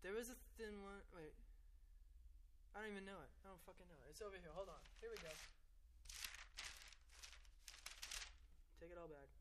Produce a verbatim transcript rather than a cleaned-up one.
There was a thin one. Wait. I don't even know it. I don't fucking know it. It's over here. Hold on. Here we go. Take it all back.